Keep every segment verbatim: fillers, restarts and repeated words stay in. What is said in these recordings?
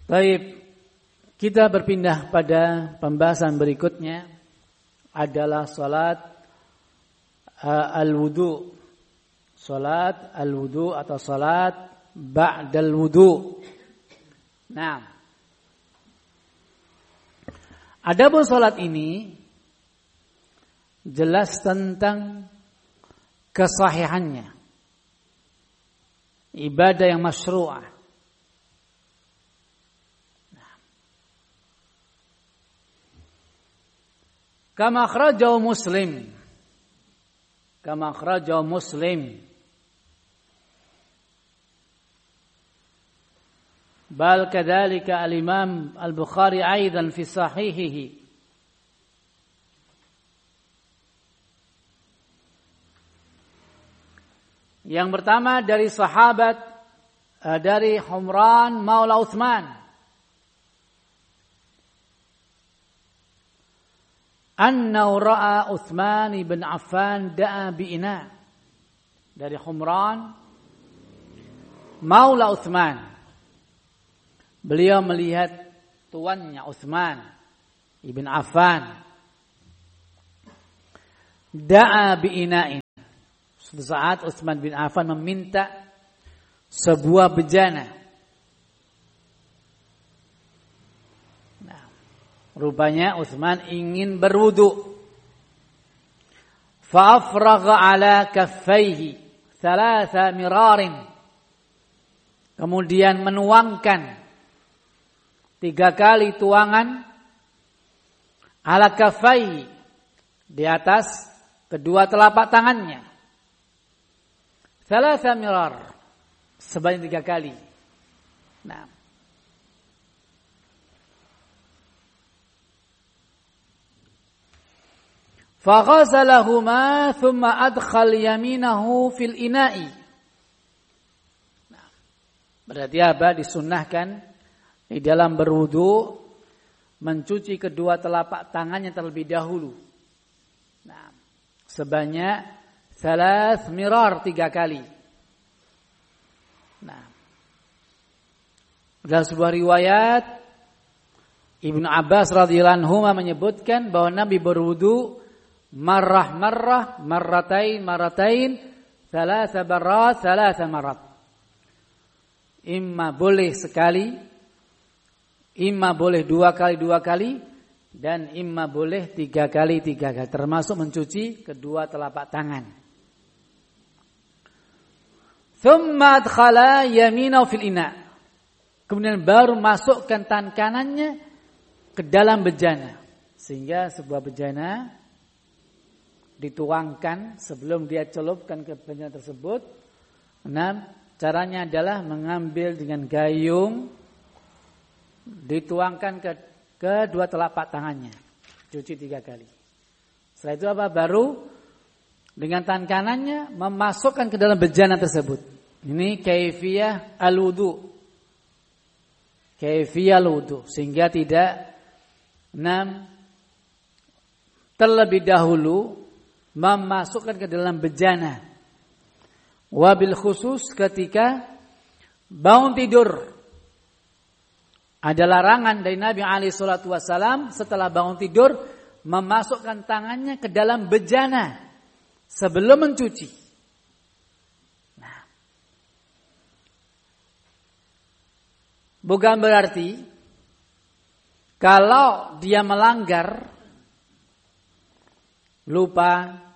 Baik, kita berpindah pada pembahasan berikutnya adalah salat uh, al-wudu. Salat al-wudu atau salat ba'dal wudu. Nah, adapun salat ini jelas tentang kesahihannya. Ibadah yang masyru'ah. Kama akhrajahu Muslim. Kama akhrajahu Muslim. Bal kadzalika al-Imam Al-Bukhari aidan fi sahihihi. Yang pertama dari sahabat dari Humran Maula Utsman. Annahu ra'a Utsman bin Affan da'a bi'ina. Dari Humran Maula Utsman. Beliau melihat tuannya Utsman ibn Affan da'a bi'ina'in. Suatu saat Utsman bin Affan meminta sebuah bejana. Rupanya Utsman ingin berwudu. Fa'afragha ala kaffaihi thalatha mirarin. Kemudian menuangkan tiga kali tuangan ala kaffaihi di atas kedua telapak tangannya. Thalatha mirar sebanyak tiga kali. Nah, فغسلهما ثم أدخل يمينه في الإناء. Nah, berarti apa? Disunnahkan di dalam berwudu mencuci kedua telapak tangannya terlebih dahulu. Nah, sebanyak salas mirar tiga kali. Nah, dalam sebuah riwayat Ibnu Abbas radhiyallahu anhu menyebutkan bahwa Nabi berwudu marrah marrah marratain marratain thalatha barrat thalatha marat. Imma boleh sekali, imma boleh dua kali dua kali, dan imma boleh tiga kali tiga kali, termasuk mencuci kedua telapak tangan. Thumma adkhala yaminahu fil ina. Kemudian baru masukkan tangan kanannya ke dalam bejana, sehingga sebuah bejana dituangkan sebelum dia celupkan ke bejana tersebut. Nah, caranya adalah mengambil dengan gayung, dituangkan ke kedua telapak tangannya, cuci tiga kali. Setelah itu apa? Baru dengan tangan kanannya memasukkan ke dalam bejana tersebut. Ini kaifiyah al-wudu, kaifiyah al-wudu, sehingga tidak enam terlebih dahulu memasukkan ke dalam bejana. Wabil khusus ketika bangun tidur. Ada larangan dari Nabi alaihi salatu wasallam setelah bangun tidur memasukkan tangannya ke dalam bejana sebelum mencuci. Nah, bukan berarti kalau dia melanggar, lupa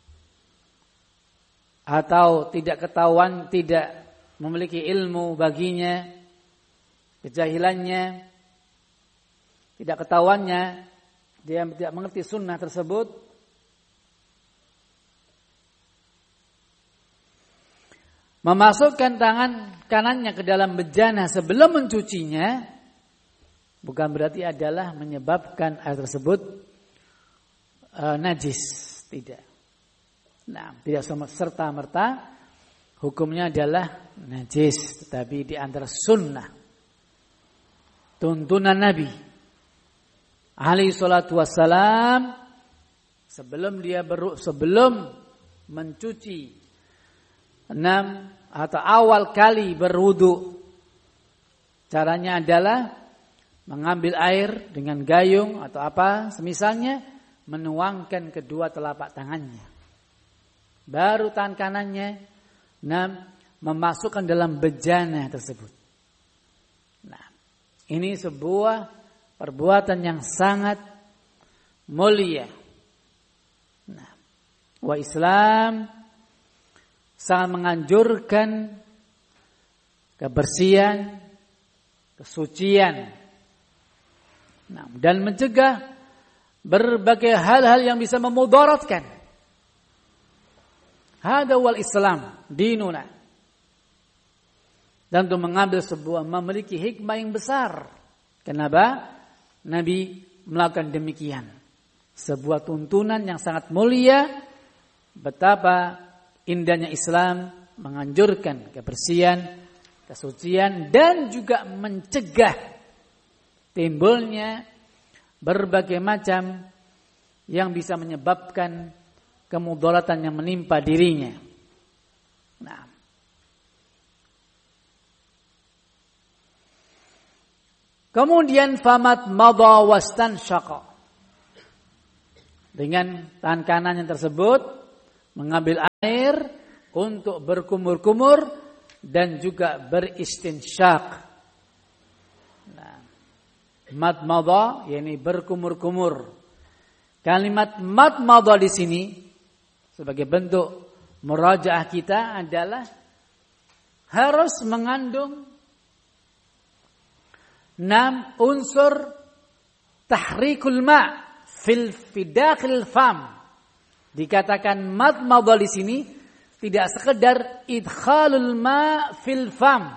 atau tidak ketahuan, tidak memiliki ilmu baginya, kejahilannya, tidak ketahuannya, dia tidak mengerti sunnah tersebut, memasukkan tangan kanannya ke dalam bejana sebelum mencucinya, bukan berarti adalah menyebabkan air tersebut uh, najis, tidak. Nah, tidak serta-merta hukumnya adalah najis, tetapi di antara sunnah, tuntunan Nabi alaihi salatu wassalam sebelum dia ber, sebelum mencuci enam atau awal kali berwudu, caranya adalah mengambil air dengan gayung atau apa semisalnya, menuangkan kedua telapak tangannya. Baru tangan kanannya nah, memasukkan dalam bejana tersebut. Nah, ini sebuah perbuatan yang sangat mulia. Nah, wa Islam sangat menganjurkan kebersihan, kesucian, nah, dan mencegah berbagai hal-hal yang bisa memudaratkan. Hada wal Islam dinuna. Dan untuk mengambil sebuah memiliki hikmah yang besar. Kenapa Nabi melakukan demikian? Sebuah tuntunan yang sangat mulia. Betapa indahnya Islam menganjurkan kebersihan, kesucian, dan juga mencegah timbulnya berbagai macam yang bisa menyebabkan kemudaratan yang menimpa dirinya. Nah, kemudian famat madha wastanshaqa. Dengan tangan kanan yang tersebut mengambil air untuk berkumur-kumur dan juga beristinsyak. Nah, madmadha yakni berkumur-kumur. Kalimat madmadha di sini sebagai bentuk murajaah kita adalah harus mengandung enam unsur tahrikul ma' fil fidakhil fam. Dikatakan madmadha di sini tidak sekedar idkhalul ma' fil fam.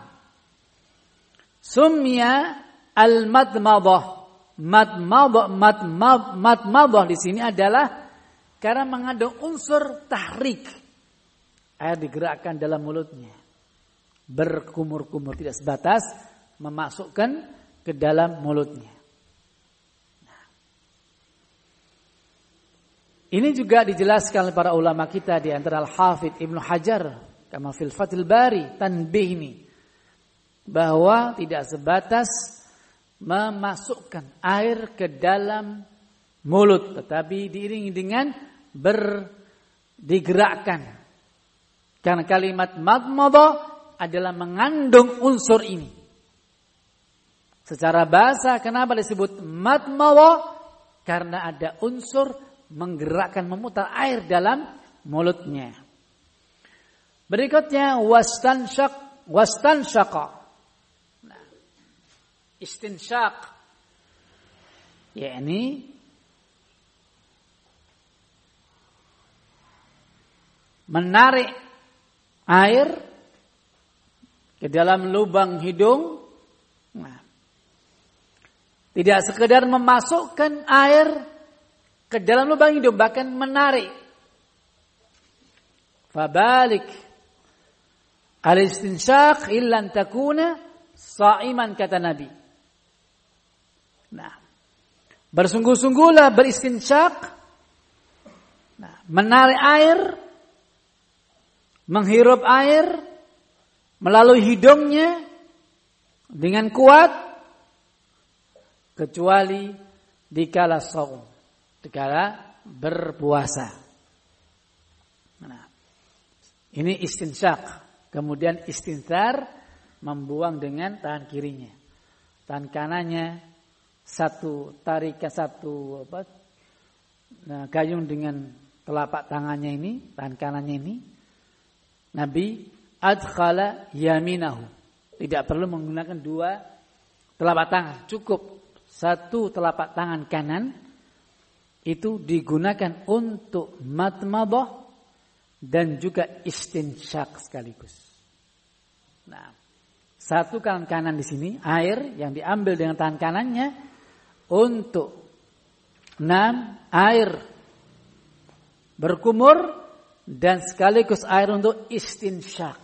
Sumya al-madmadhah. Madmadhah madmadhah di sini adalah karena mengandung unsur tahrik. Air digerakkan dalam mulutnya. Berkumur-kumur, tidak sebatas memasukkan ke dalam mulutnya. Nah. Ini juga dijelaskan oleh para ulama kita di antara Al-Hafidz Ibnu Hajar kama fil Fathul Bari tanbih ini bahwa tidak sebatas memasukkan air ke dalam mulut, tetapi diiringi dengan ber digerakkan. Karena kalimat madmadha adalah mengandung unsur ini. Secara bahasa kenapa disebut madmadha? Karena ada unsur menggerakkan, memutar air dalam mulutnya. Berikutnya wastanshaq wastanshaqa. Istinsyak, yakni menarik air ke dalam lubang hidung. Nah, tidak sekedar memasukkan air ke dalam lubang hidung, bahkan menarik. Fabalik al-istinsyak illan takuna sa'iman, kata Nabi. Nah, bersungguh-sungguhlah beristinsyak, nah, menarik air, menghirup air melalui hidungnya dengan kuat, kecuali dikala shaum, dikala berpuasa. Nah, ini istinsyak. Kemudian istinsar, membuang dengan tangan kirinya. Tangan kanannya satu tarikan satu apa? Nah, gayung dengan telapak tangannya ini, tangan kanannya ini. Nabi adkhala yaminahu. Tidak perlu menggunakan dua telapak tangan, cukup satu telapak tangan kanan itu digunakan untuk madmadhah dan juga istinsyak sekaligus. Nah, satu tangan kanan di sini air yang diambil dengan tangan kanannya untuk enam air berkumur dan sekaligus air untuk istinsyak.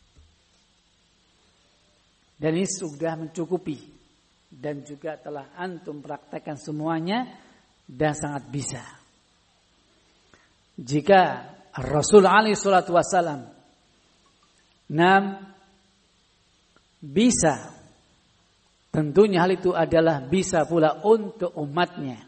Dan ini sudah mencukupi dan juga telah antum praktekkan semuanya dan sangat bisa. Jika Rasul alaihi salatu wasallam enam bisa tentunya hal itu adalah bisa pula untuk umatnya.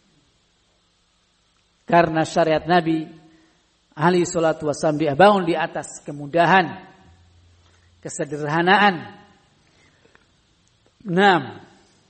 Karena syariat Nabi alaihi salatu wassalam dibangun di atas kemudahan, kesederhanaan. Naam.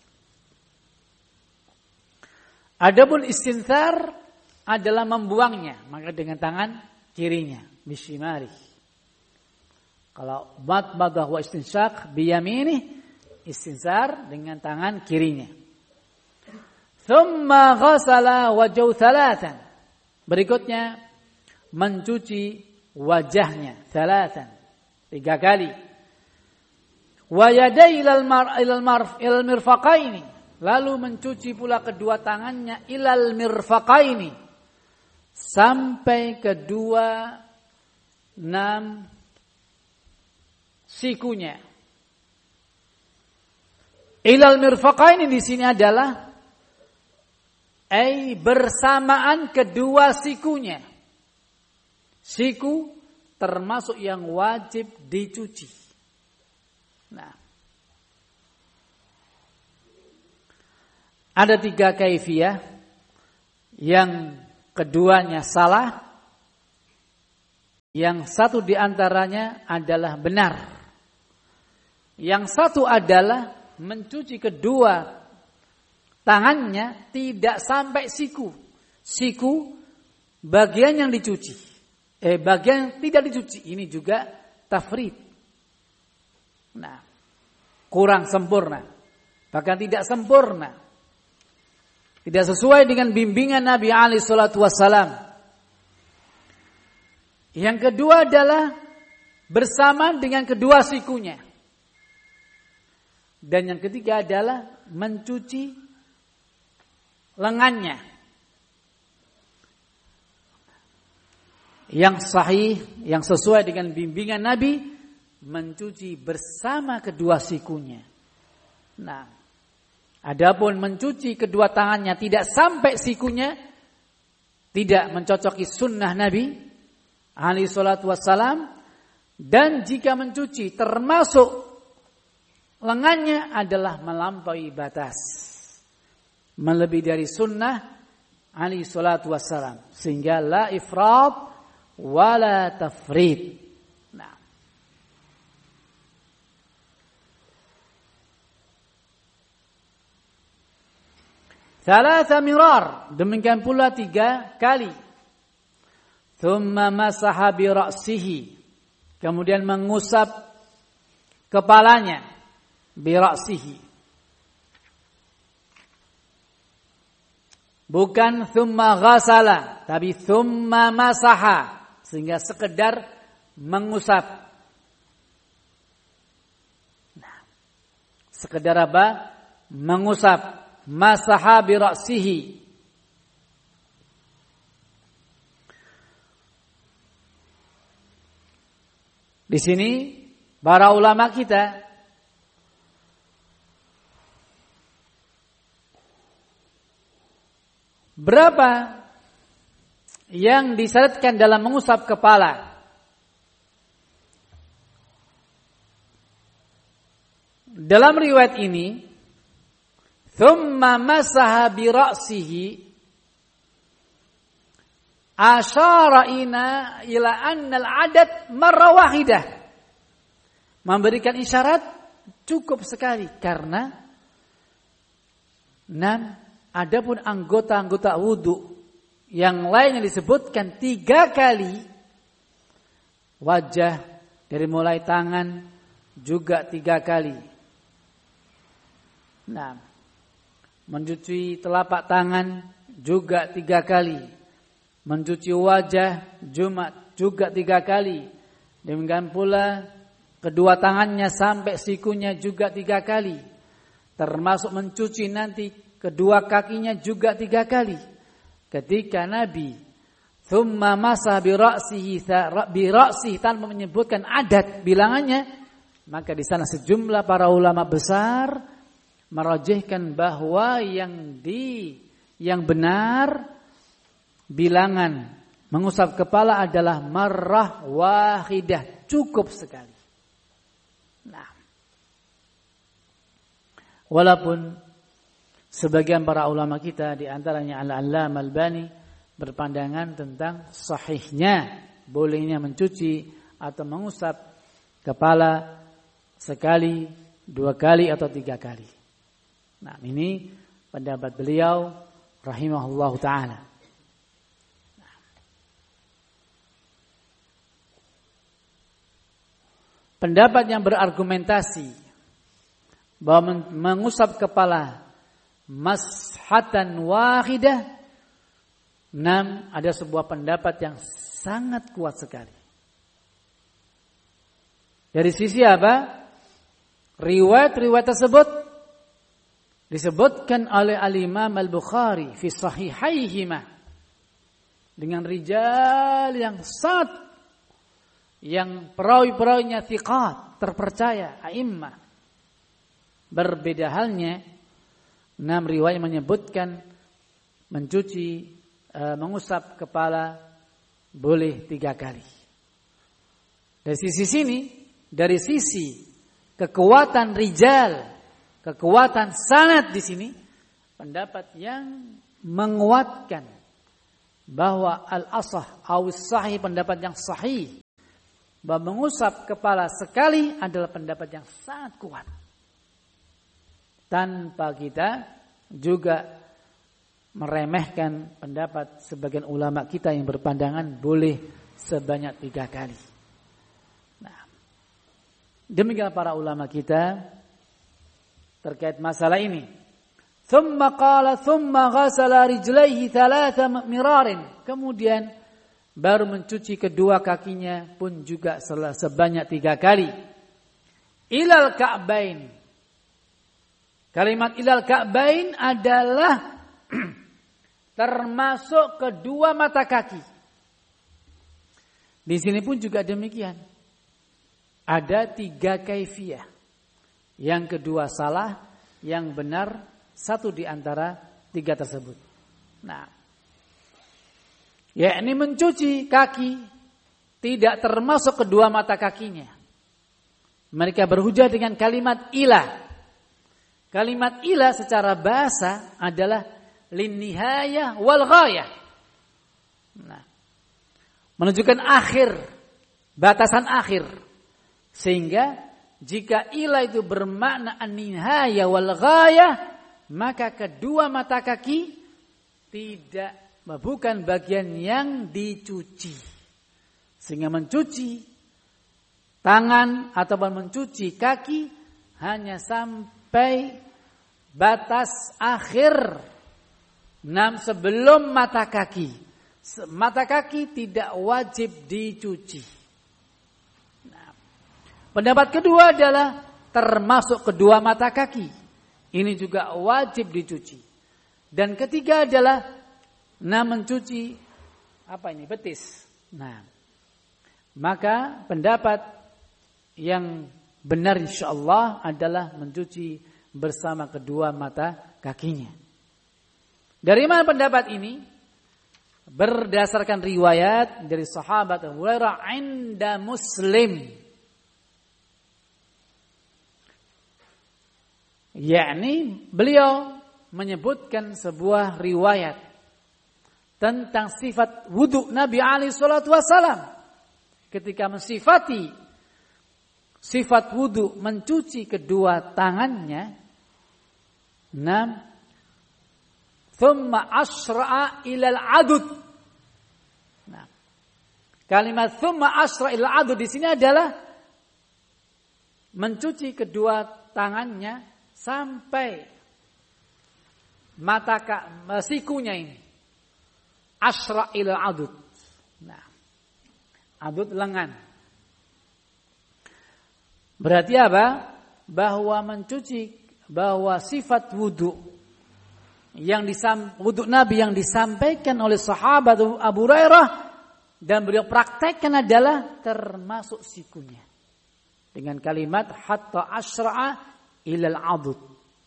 Adapun istinthar adalah membuangnya, maka dengan tangan kirinya, bisyimali. Kalau madmadah wa istinsyaq biyamini, istinthar dengan tangan kirinya. Thumma ghasala wajhahu thalathan. Berikutnya mencuci wajahnya thalathan, tiga kali. Wa yadai ilal mar ilal marf ilal mirfaqaini. Lalu mencuci pula kedua tangannya ilal mirfaqaini, sampai kedua enam sikunya. Ilal mirfaqaini di sini adalah ai bersamaan kedua sikunya. Siku termasuk yang wajib dicuci. Nah, ada tiga kaifiyah. Yang keduanya salah, yang satu diantaranya adalah benar. Yang satu adalah mencuci kedua tangannya tidak sampai siku. Siku bagian yang dicuci, eh bagian yang tidak dicuci. Ini juga tafrid. Nah, kurang sempurna, bahkan tidak sempurna, tidak sesuai dengan bimbingan Nabi alaihi salatu wassalam. Yang kedua adalah bersama dengan kedua sikunya. Dan yang ketiga adalah mencuci lengannya. Yang sahih, yang sesuai dengan bimbingan Nabi, mencuci bersama kedua sikunya. Nah, adapun mencuci kedua tangannya tidak sampai sikunya, tidak mencocoki sunnah Nabi alaihi salatu wassalam. Dan jika mencuci termasuk lengannya adalah melampaui batas, melebihi dari sunnah alaihi salatu wassalam, sehingga la ifrat wala tafrid. Nah, thalatha mirar, demikian pula tiga kali. Thumma masaha bi ra'sihi, kemudian mengusap kepalanya, bi ra'sihi. Bukan thumma ghasala, tapi thumma masaha, sehingga sekedar mengusap. Nah, sekedar apa? Mengusap. Masaha bi ra'sihi. Di sini para ulama kita berapa yang disyaratkan dalam mengusap kepala? Dalam riwayat ini, thumma masaha bi ra'sihi, asyara ina ila annal adad marra wahidah, memberikan isyarat cukup sekali, karena enam, adapun anggota-anggota wudu yang lain yang disebutkan tiga kali, wajah dari mulai tangan juga tiga kali. Nah, mencuci telapak tangan juga tiga kali. Mencuci wajah Jumat juga tiga kali. Demikian pula kedua tangannya sampai sikunya juga tiga kali. Termasuk mencuci nanti kedua kakinya juga tiga kali. Ketika Nabi thumma masa bi ra'sihi bi ra'sihi tanpa menyebutkan adat bilangannya, maka di sana sejumlah para ulama besar merajihkan bahwa yang di yang benar bilangan mengusap kepala adalah marrah wahidah, cukup sekali. Nah, Walaupun sebagian para ulama kita di antaranya Al-Allamah Al-Albani berpandangan tentang sahihnya bolehnya mencuci atau mengusap kepala sekali, dua kali atau tiga kali. Nah, ini pendapat beliau rahimahullah ta'ala. Pendapat yang berargumentasi bahwa mengusap kepala mashatan wahidah, enam, ada sebuah pendapat yang sangat kuat sekali. Dari sisi apa? Riwayat-riwayat tersebut disebutkan oleh Al-Imam Al-Bukhari fi sahihaihima dengan rijal yang sangat, yang perawi-perawinya thiqat, terpercaya, a'immah. Berbeda halnya enam riwayat menyebutkan mencuci, e, mengusap kepala boleh tiga kali. Dari sisi sini, dari sisi kekuatan rijal, kekuatan sanad di sini, pendapat yang menguatkan bahwa al-asah awis sahih, pendapat yang sahih bahwa mengusap kepala sekali adalah pendapat yang sangat kuat. Tanpa kita juga meremehkan pendapat sebagian ulama kita yang berpandangan boleh sebanyak tiga kali. Nah, demikian para ulama kita terkait masalah ini. Thumma qala thumma ghasala rijlaihi thalatha mirarin. Kemudian baru mencuci kedua kakinya pun juga sebanyak tiga kali. Ilal ka'bain. Kalimat ilal ka'bain adalah termasuk kedua mata kaki. Di sini pun juga demikian. Ada tiga kaifiyah. Yang kedua salah, yang benar satu di antara tiga tersebut. Nah, yakni mencuci kaki tidak termasuk kedua mata kakinya. Mereka berhujah dengan kalimat ilah. Kalimat ilah secara bahasa adalah linnihayah wal ghayah. Nah, menunjukkan akhir, batasan akhir. Sehingga jika ilah itu bermakna an-nihayah wal ghayah, maka kedua mata kaki tidak, bukan bagian yang dicuci. Sehingga mencuci tangan ataupun mencuci kaki hanya sampai batas akhir, enam, sebelum mata kaki. Mata kaki tidak wajib dicuci. Nah, pendapat kedua adalah termasuk kedua mata kaki. Ini juga wajib dicuci. Dan ketiga adalah nah mencuci apa ini? Betis. Nah, maka pendapat yang benar insyaallah adalah mencuci bersama kedua mata kakinya. Dari mana pendapat ini? Berdasarkan riwayat dari sahabat Abu Hurairah inda Muslim. Yakni beliau menyebutkan sebuah riwayat tentang sifat wudu Nabi alaihi salatu wasallam. Ketika mensifati sifat wudu mencuci kedua tangannya, enam, thumma asra'a ilal adud. Nah, kalimat thumma asra'a ilal adud di sini adalah mencuci kedua tangannya sampai mata sikunya ini. Asra ila adud. Nah, adud lengan. Berarti apa? Bahwa mencuci, bahwa sifat wudu yang disam, wudu Nabi yang disampaikan oleh sahabat Abu Hurairah dan beliau praktekkan adalah termasuk sikunya. Dengan kalimat hatta asra'a ilal adud.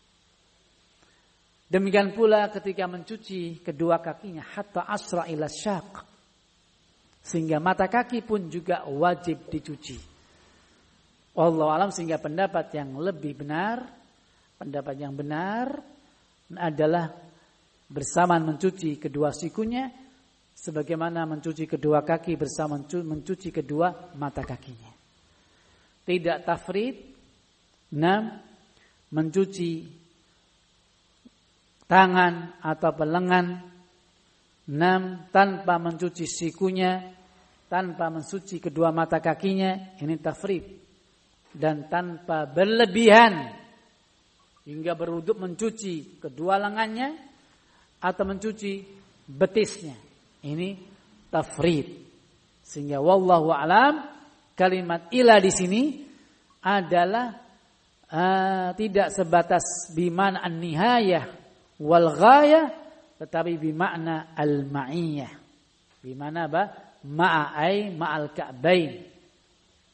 Demikian pula ketika mencuci kedua kakinya hatta asra ila syaq. Sehingga mata kaki pun juga wajib dicuci. Wallahu alam, sehingga pendapat yang lebih benar pendapat yang benar adalah bersamaan mencuci kedua sikunya sebagaimana mencuci kedua kaki bersama mencuci kedua mata kakinya. Tidak tafrid, enam, mencuci tangan atau lengan, enam, tanpa mencuci sikunya, tanpa mencuci kedua mata kakinya, ini tafrid. Dan tanpa berlebihan hingga berwudu mencuci kedua lengannya atau mencuci betisnya, ini tafrid. Sehingga wallahu a'lam, kalimat ila di sini adalah uh, tidak sebatas biman an-nihayah wal ghayah, tetapi bimakna al-ma'iyah. Bimana apa? Ma'ai ma'al ka'bain.